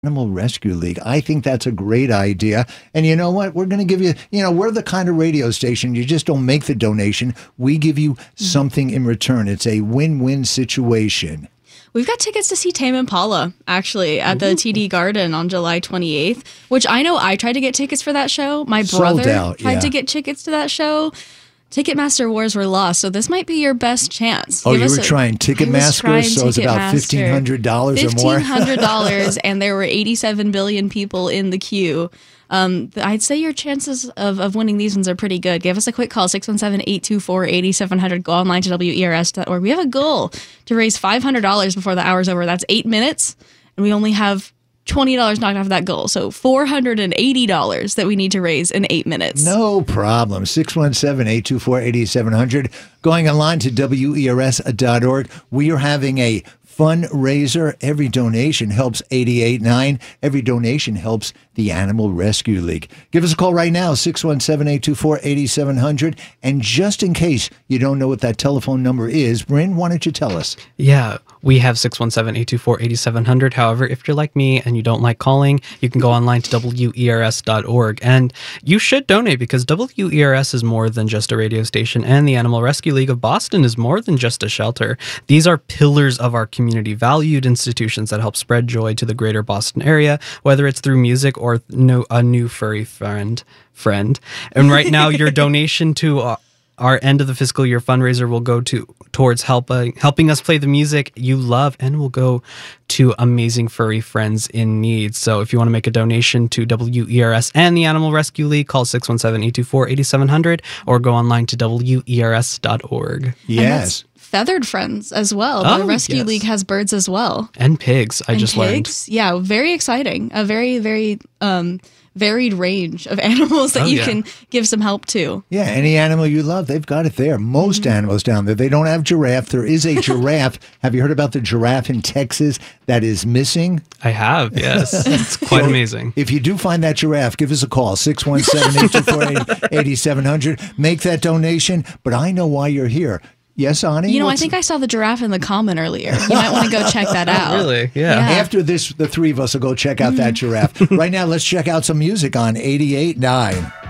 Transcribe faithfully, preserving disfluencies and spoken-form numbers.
Animal Rescue League. I think that's a great idea. And you know what? We're going to give you, you know, we're the kind of radio station, you just don't make the donation. We give you something in return. It's a win-win situation. We've got tickets to see Tame Impala, actually, at the T D Garden on July twenty-eighth, which I know I tried to get tickets for that show. My brother out, tried yeah. to get tickets to that show. Ticketmaster Wars were lost, so this might be your best chance. Oh, Give you us were a, trying Ticketmaster, so it's about fifteen hundred dollars or more? fifteen hundred dollars, and there were eighty-seven billion people in the queue. Um, I'd say your chances of, of winning these ones are pretty good. Give us a quick call, six one seven, eight two four, eight seven zero zero. Go online to W E R S dot org. We have a goal to raise five hundred dollars before the hour's over. That's eight minutes, and we only have twenty dollars knocked off that goal. So four hundred eighty dollars that we need to raise in eight minutes. No problem. six one seven, eight two four, eight seven zero zero. Going online to W E R S dot org. We are having a fundraiser. Every donation helps eighty-eight nine. Every donation helps the Animal Rescue League. Give us a call right now, six one seven, eight two four, eight seven zero zero. And just in case you don't know what that telephone number is, Bryn, why don't you tell us? Yeah, we have six one seven, eight two four, eight seven zero zero. However, if you're like me and you don't like calling, you can go online to W E R S dot org. And you should donate because W E R S is more than just a radio station, and the Animal Rescue League of Boston is more than just a shelter. These are pillars of our community, valued institutions that help spread joy to the greater Boston area, whether it's through music or no, a new furry friend. friend. And right now, your donation to uh, our end of the fiscal year fundraiser will go to towards helping helping us play the music you love, and will go to amazing furry friends in need. So if you want to make a donation to W E R S and the Animal Rescue League, call six one seven, eight two four, eight seven zero zero or go online to W E R S dot org. Yes. Feathered friends as well. Oh, the Rescue yes. League has birds as well. And pigs, I and just pigs. learned. Yeah, very exciting. A very, very um, varied range of animals that oh, you yeah. can give some help to. Yeah, any animal you love, they've got it there. Most mm-hmm. animals down there. They don't have giraffe. There is a giraffe. Have you heard about the giraffe in Texas that is missing? I have, yes. It's quite so amazing. If you do find that giraffe, give us a call, six one seven, eight two four, eight seven zero zero. Make that donation, but I know why you're here. Yes, Ani? You know, What's... I think I saw the giraffe in the common earlier. You might want to go check that out. Really? Yeah. yeah. After this, the three of us will go check out that giraffe. Right now, let's check out some music on eighty-eight nine.